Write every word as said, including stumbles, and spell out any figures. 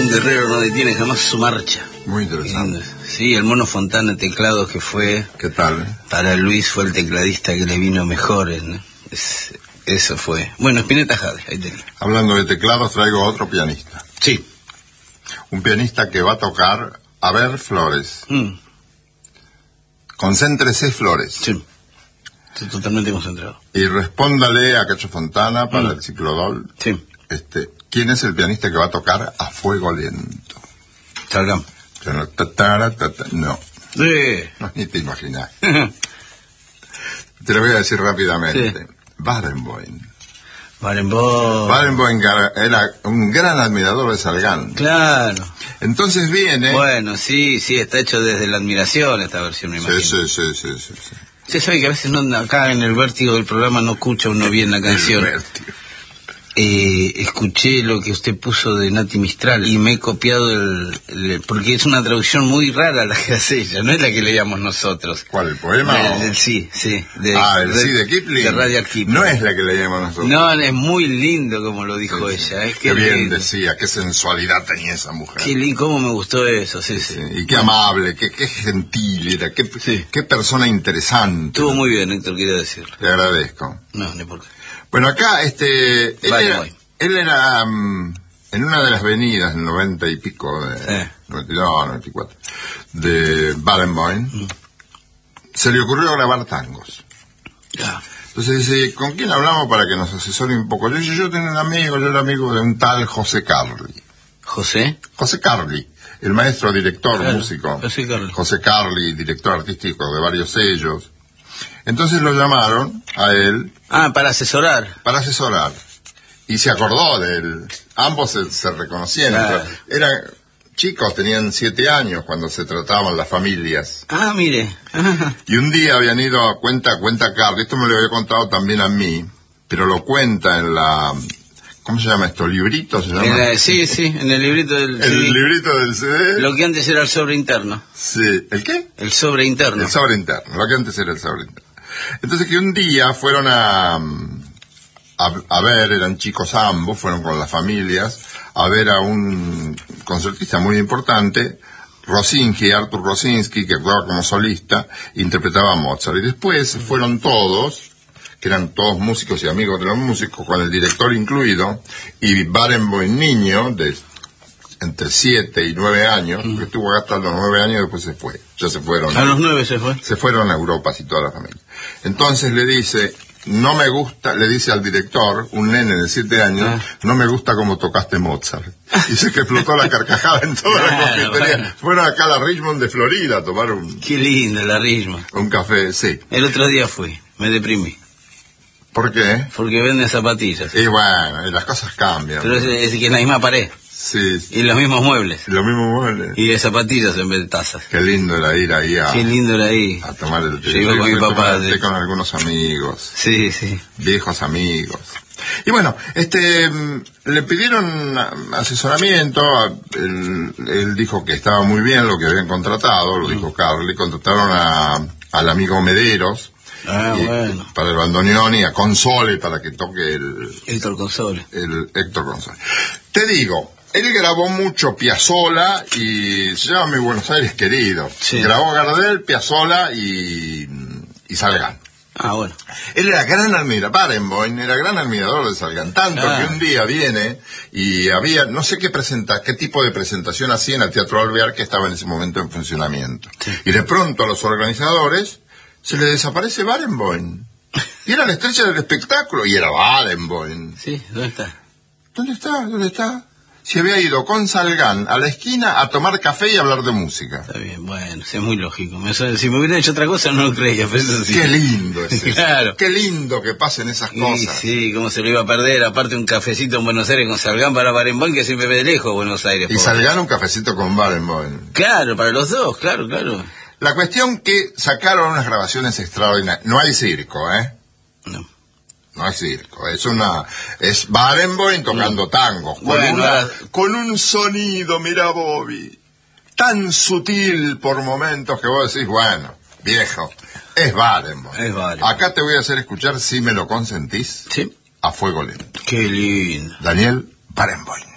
guerrero no detiene jamás su marcha. Muy interesante. Sí, el Mono Fontana teclados que fue... ¿Qué tal? Para Luis fue el tecladista que le vino mejor. ¿No? Es, eso fue. Bueno, Spinetta Jade, ahí tenía. Hablando de teclados, traigo otro pianista. Sí. Un pianista que va a tocar A ver Flores. Mm. Concéntrese, Flores. Sí. Estoy totalmente concentrado. Y respóndale a Cacho Fontana para Mm. el ciclodol. Sí. Este, ¿quién es el pianista que va a tocar A Fuego Lento? Salgamos. No. Sí. No, ni te imaginas. Te lo voy a decir rápidamente. Sí. Barenboim. Barenboim. Barenboim era un gran admirador de Salgán. Claro. Entonces viene... Bueno, sí, sí, está hecho desde la admiración esta versión, me imagino. Sí, sí, sí, sí, sí, sí. Usted sabe que a veces no, acá en el vértigo del programa no escucha uno bien la canción. El vértigo. Eh, escuché lo que usted puso de Nati Mistral y me he copiado el, el... porque es una traducción muy rara la que hace ella, no es la que leíamos nosotros. ¿Cuál, el poema? El, o... el sí, sí. De, ah, el de, sí de Kipling. De Rudyard Kipling. No es la que leíamos nosotros. No, es muy lindo como lo dijo sí, ella. Es qué que bien lindo. Decía, qué sensualidad tenía esa mujer. Qué lindo, cómo me gustó eso, sí, sí. sí. Y qué amable, qué, qué gentil era, qué, sí. qué persona interesante. Estuvo muy bien, Héctor, quiero decirlo. Le agradezco. No, ni por qué. Bueno, acá, este... Él vale, era, voy. Él era um, en una de las venidas, en noventa y pico, de, sí. noventa y dos, noventa y cuatro, de Barenboim, mm. se le ocurrió grabar tangos. Ya. Entonces dice, ¿con quién hablamos para que nos asesore un poco? Yo, yo, yo tengo un amigo, yo era amigo de un tal José Carli. ¿José? José Carli, el maestro director claro, músico. José Carli. José Carli, director artístico de varios sellos. Entonces lo llamaron a él. Ah, para asesorar. Para asesorar. Y se acordó de él. Ambos se, se reconocían. Claro. Eran chicos, tenían siete años cuando se trataban las familias. Ah, mire. Y un día habían ido a cuenta, cuenta Carlos, esto me lo había contado también a mí, pero lo cuenta en la... ¿Cómo se llama esto? ¿Librito se llama? La, sí, sí, en el librito del el C D. El librito del C D. Lo que antes era el sobre interno. Sí. ¿El qué? El sobre interno. El sobre interno, lo que antes era el sobre interno. Entonces que un día fueron a... A, a ver, eran chicos ambos, fueron con las familias, a ver a un concertista muy importante, Rosinski, Artur Rosinski, que actuaba como solista, interpretaba a Mozart. Y después fueron todos, que eran todos músicos y amigos de los músicos, con el director incluido, y Barenboim niño, de entre siete y nueve años, mm. que estuvo hasta los nueve años, después se fue, ya se fueron. A los nueve se fue. Se fueron a Europa, así toda la familia. Entonces le dice... No me gusta, le dice al director, un nene de siete años, ah. no me gusta cómo tocaste Mozart. Y se que explotó la carcajada en toda claro, la confitería. Bueno. Fueron acá a la Richmond de Florida a tomar un... Qué linda la Richmond. Un café, sí. El otro día fui, me deprimí. ¿Por qué? Porque venden zapatillas. Y bueno, y las cosas cambian. Pero es, es que es la misma pared. Sí, sí. Y los mismos muebles. Y los mismos muebles. Y de zapatillas en vez de tazas. Qué lindo era ir ahí a... Qué lindo era ahí. A tomar el té. Yo iba con mi papá. De... con algunos amigos. Sí, sí. Viejos amigos. Y bueno, este, le pidieron asesoramiento, él, él dijo que estaba muy bien lo que habían contratado, lo dijo Carli, contrataron a, al amigo Mederos. Ah, y, bueno. Para el bandoneón y a Console para que toque el... Héctor Console. El Héctor Console. Te digo... Él grabó mucho Piazzolla y se llama Mi Buenos Aires Querido. Sí. Grabó Gardel, Piazzolla y, y Salgán. Ah, bueno. Él era gran admirador, Barenboim era gran admirador de Salgán, tanto ah. que un día viene y había, no sé qué presenta, qué tipo de presentación hacía en el Teatro Alvear que estaba en ese momento en funcionamiento. Sí. Y de pronto a los organizadores se le desaparece Barenboim. Y era la estrella del espectáculo y era Barenboim. Sí, ¿dónde está? ¿Dónde está? ¿Dónde está? Se había ido con Salgán a la esquina a tomar café y a hablar de música. Está bien, bueno, es muy lógico. Me suena, si me hubiera hecho otra cosa no lo creía, pero eso sí. Qué lindo es eso. Claro. Qué lindo que pasen esas cosas. Sí, sí, cómo se lo iba a perder. Aparte un cafecito en Buenos Aires con Salgán para Barenboim, que siempre ve de lejos Buenos Aires. Y Salgán un cafecito con Barenboim. Claro, para los dos, claro, claro. La cuestión que sacaron unas grabaciones extraordinarias. No hay circo, ¿eh? No. No es circo, es una... Es Barenboim tocando tangos, con, bueno, una, ahora... con un sonido, mira Bobby, tan sutil por momentos que vos decís, bueno, viejo, es Barenboim. Es Barenboim. Acá te voy a hacer escuchar, si me lo consentís, sí, A Fuego Lento. Qué lindo. Daniel Barenboim.